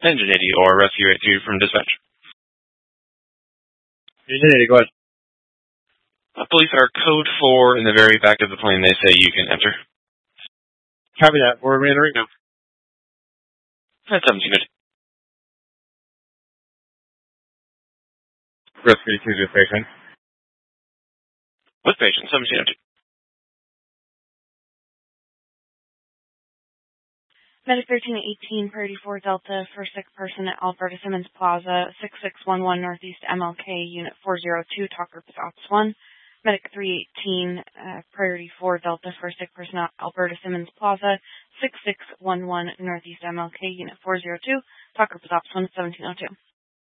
Engine 80 or Rescue 82 from dispatch. Engine 80, go ahead. Police are code 4 in the very back of the plane. They say you can enter. Copy that. Where are we entering now? At 1702. Rescue 82 to station. With patient, 1702. Medic 1318, Priority 4 Delta, for sick person at Alberta Simmons Plaza, 6611 Northeast MLK, Unit 402, talk group is Ops 1. Medic 318, Priority 4 Delta, for sick person at Alberta Simmons Plaza, 6611 Northeast MLK, Unit 402, talk group is Ops 1, 1702.